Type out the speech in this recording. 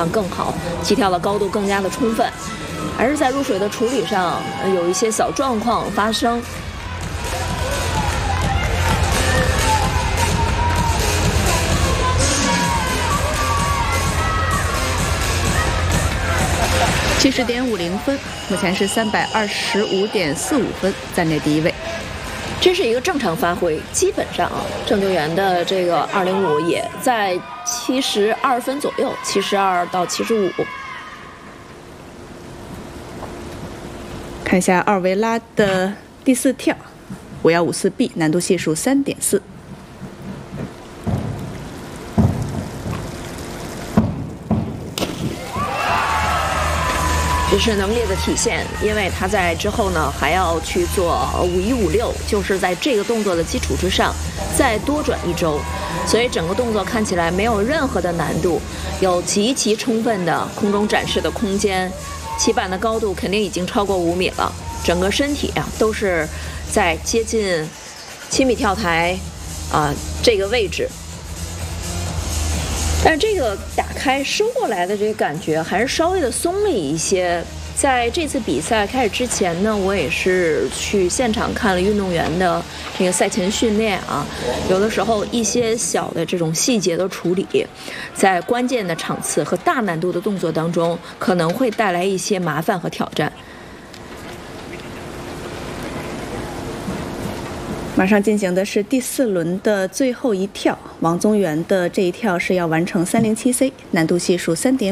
场更好，起跳的高度更加的充分，还是在入水的处理上有一些小状况发生。 70.50分，目前是325.45分，暂列第一位。 这是一个正常发挥，基本上郑救援的这个205也在72分左右，72到75。 看一下奥尔维拉的第4跳，5154B，难度系数3.4。 这是能力的体现，因为他在之后呢还要去做5156，就是在这个动作的基础之上再多转1周，所以整个动作看起来没有任何的难度，有极其充分的空中展示的空间，起板的高度肯定已经超过5米了，整个身体都是在接近7米跳台这个位置。但是这个打开收过来的这个感觉还是稍微的松了一些。在这次比赛开始之前呢，我也是去现场看了运动员的这个赛前训练有的时候一些小的这种细节的处理，在关键的场次和大难度的动作当中，可能会带来一些麻烦和挑战。 马上进行的是第4轮的最后一跳，王宗源的这一跳是要完成307C，难度系数3.5。